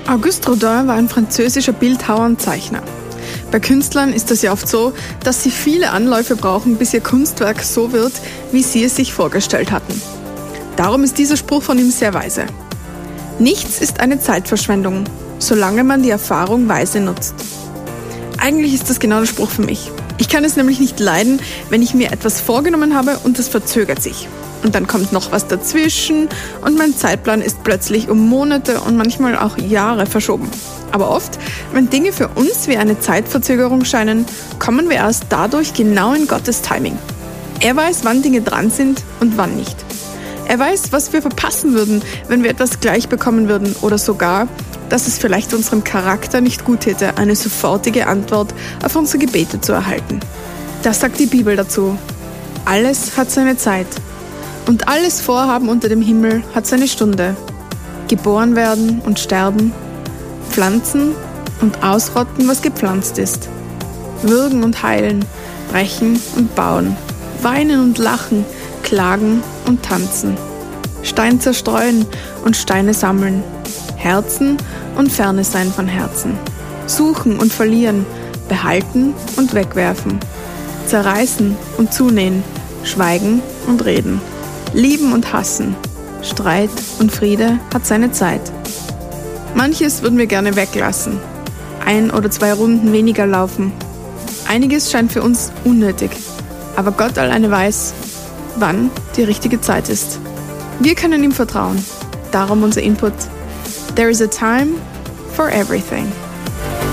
Auguste Rodin war ein französischer Bildhauer und Zeichner. Bei Künstlern ist es ja oft so, dass sie viele Anläufe brauchen, bis ihr Kunstwerk so wird, wie sie es sich vorgestellt hatten. Darum ist dieser Spruch von ihm sehr weise. Nichts ist eine Zeitverschwendung, solange man die Erfahrung weise nutzt. Eigentlich ist das genau der Spruch für mich. Ich kann es nämlich nicht leiden, wenn ich mir etwas vorgenommen habe und es verzögert sich. Und dann kommt noch was dazwischen und mein Zeitplan ist plötzlich um Monate und manchmal auch Jahre verschoben. Aber oft, wenn Dinge für uns wie eine Zeitverzögerung scheinen, kommen wir erst dadurch genau in Gottes Timing. Er weiß, wann Dinge dran sind und wann nicht. Er weiß, was wir verpassen würden, wenn wir etwas gleich bekommen würden oder sogar, dass es vielleicht unserem Charakter nicht gut täte, eine sofortige Antwort auf unsere Gebete zu erhalten. Das sagt die Bibel dazu. Alles hat seine Zeit. Und alles Vorhaben unter dem Himmel hat seine Stunde. Geboren werden und sterben, pflanzen und ausrotten, was gepflanzt ist. Würgen und heilen, brechen und bauen, weinen und lachen, klagen und tanzen. Stein zerstreuen und Steine sammeln. Herzen und Ferne sein von Herzen. Suchen und verlieren, behalten und wegwerfen. Zerreißen und zunähen, schweigen und reden. Lieben und hassen, Streit und Friede hat seine Zeit. Manches würden wir gerne weglassen, 1 oder 2 Runden weniger laufen. Einiges scheint für uns unnötig, aber Gott alleine weiß, wann die richtige Zeit ist. Wir können ihm vertrauen, darum unser Input. There is a time for everything.